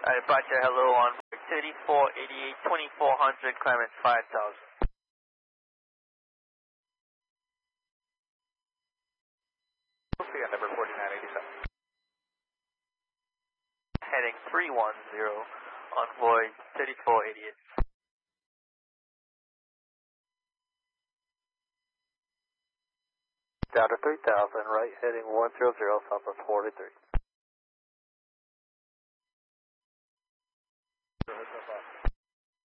Departure hello on 3488, 2400, climate 5000. Sophia, number 4987. Heading 310, envoy 3488. Down to 3000, right heading 100, southwest 43.